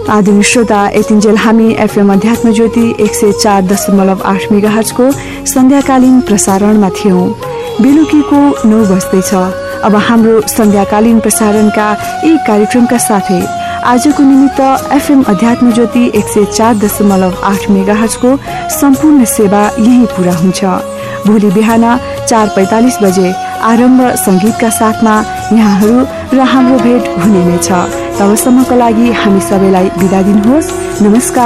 आदरणीय श्रोता, यतिन्जेल हामी एफएम अध्यात्म ज्योति 104.8 मेगाहर्जको सन्ध्याकालीन प्रसारणमा थियौं। बेलुकीको 9 बज्दैछ। अब हाम्रो सन्ध्याकालीन प्रसारणका यी कार्यक्रमका साथै आजको निमित्त एफएम अध्यात्म ज्योति 104.8 मेगाहर्जको सम्पूर्ण सेवा यही पूरा हुन्छ। भोलि बिहान 4:45 बजे आरम्भ संगीतका साथमा यहाँहरू र हाम्रो भेट हुने नै छ। तबसम्मको लागि हामी सबैलाई बिदा दिनुहोस्। नमस्कार।